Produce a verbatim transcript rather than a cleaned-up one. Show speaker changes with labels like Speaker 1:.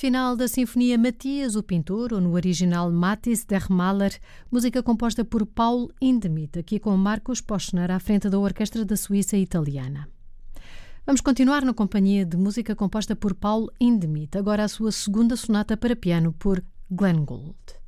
Speaker 1: Final da Sinfonia Matias, o Pintor, ou no original Matthis der Maler, música composta por Paul Hindemith, aqui com Marcos Poschner à frente da Orquestra da Suíça Italiana. Vamos continuar na companhia de música composta por Paul Hindemith, agora a sua segunda sonata para piano por Glenn Gould.